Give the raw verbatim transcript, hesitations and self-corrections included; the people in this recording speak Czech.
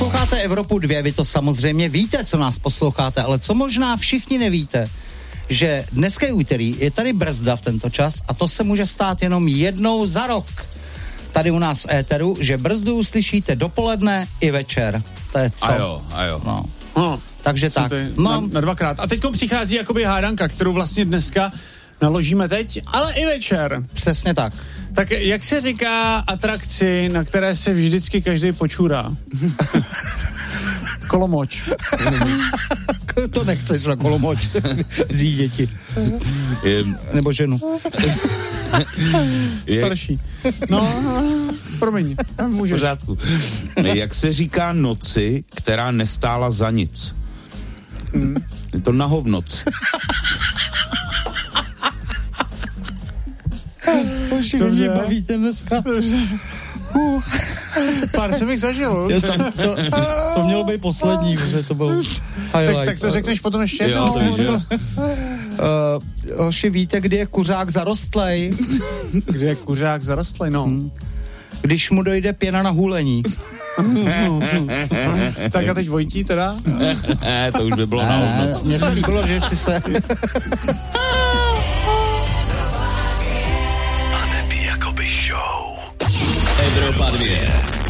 posloucháte Evropu dva, vy to samozřejmě víte, co nás posloucháte, ale co možná všichni nevíte, že dneska je úterý, je tady brzda v tento čas a to se může stát jenom jednou za rok. Tady u nás v éteru, že brzdu uslyšíte dopoledne i večer. To je co? A jo, a jo. No. No, takže tak. No. Na, na dvakrát. A teďko přichází jakoby hádanka, kterou vlastně dneska naložíme teď, ale i večer. Přesně tak. Tak jak se říká atrakci, na které se vždycky každý počurá? Kolomoč. To nechceš na kolomoč. Zjí děti. Je, nebo ženu. Je, starší. No, promiň. Můžeš. Pořádku. Jak se říká noci, která nestála za nic? Hmm. Je to na hovnoc. Boži, mě bavíte dneska. Uh. Pár jsem jich zažil. To, to, to mělo být poslední, protože to byl highlight. Tak, tak to řekneš potom ještě jednou. Jo, uh, Hoši, víte, kdy je kuřák zarostlej? Kdy je kuřák zarostlej, no. Hmm. Když mu dojde pěna na hůlení. Tak a teď Vojtí teda? To už by bylo na hovnoc. Mně se líbilo, že si se... Evropa dva.